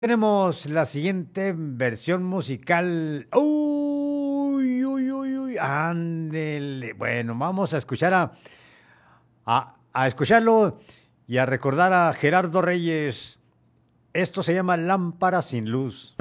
Tenemos la siguiente versión musical. Uy, uy, uy, uy. Ándele. Bueno, vamos a escuchar a escucharlo y a recordar a Gerardo Reyes. Esto se llama Lámpara sin luz.